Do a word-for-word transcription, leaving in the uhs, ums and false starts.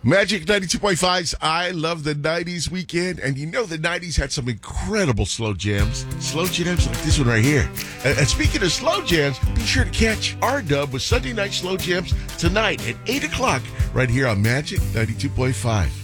Magic ninety-two point five's I Love the nineties weekend. And you know the nineties had some incredible slow jams. Slow jams like this one right here. And, and speaking of slow jams, be sure to catch R-Dub with Sunday Night Slow Jams tonight at eight o'clock right here on Magic ninety-two point five.